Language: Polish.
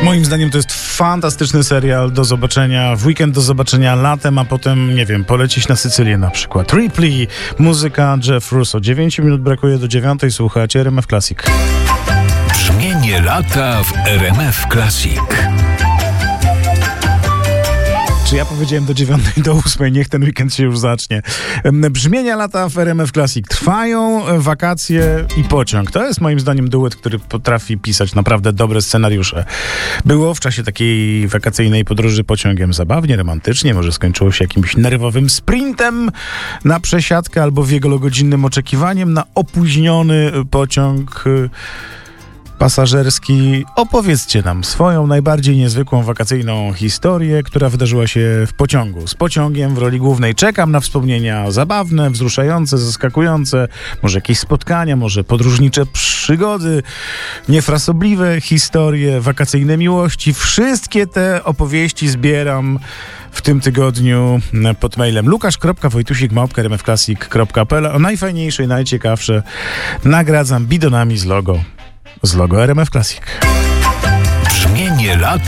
Moim zdaniem to jest fantastyczny serial do zobaczenia w weekend, do zobaczenia latem, a potem, nie wiem, polecieć na Sycylię na przykład. Ripley, muzyka Jeff Russo. 9 minut brakuje do 9. Słuchacie RMF Classic. Brzmienie lata w RMF Classic. Czy ja powiedziałem do 9, do 8, niech ten weekend się już zacznie. Brzmienia lata w RMF Classic. Trwają wakacje i pociąg. To jest moim zdaniem duet, który potrafi pisać naprawdę dobre scenariusze. Było w czasie takiej wakacyjnej podróży pociągiem zabawnie, romantycznie, może skończyło się jakimś nerwowym sprintem na przesiadkę albo wielogodzinnym oczekiwaniem na opóźniony pociąg pasażerski. Opowiedzcie nam swoją najbardziej niezwykłą wakacyjną historię, która wydarzyła się w pociągu. Z pociągiem w roli głównej. Czekam na wspomnienia zabawne, wzruszające, zaskakujące, może jakieś spotkania, może podróżnicze przygody, niefrasobliwe historie, wakacyjne miłości. Wszystkie te opowieści zbieram w tym tygodniu pod mailem lukasz.wojtusik@rmfclassic.pl. O najfajniejsze i najciekawsze nagradzam bidonami z logo RMF Classic. Brzmienie lata